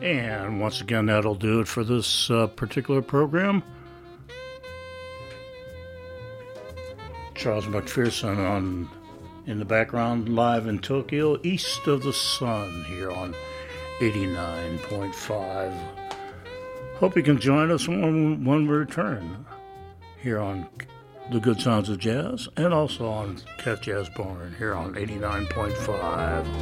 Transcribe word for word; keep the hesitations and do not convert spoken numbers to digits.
And once again, that'll do it for this uh, particular program. Charles McPherson on in the background, live in Tokyo, East of the Sun, here on eighty-nine point five. Hope you can join us when, when we return here on The Good Sounds of Jazz, and also on Cat Jazz Born here on eighty-nine point five.